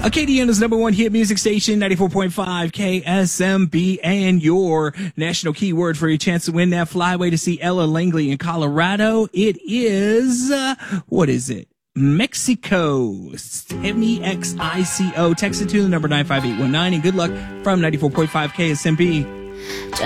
Acadiana's number one hit music station, 94.5 KSMB, and your national keyword for your chance to win that flyway to see Ella Langley in Colorado. It is, what is it? Mexico. MEXICO. Text it to the number 95819, and good luck from 94.5 KSMB.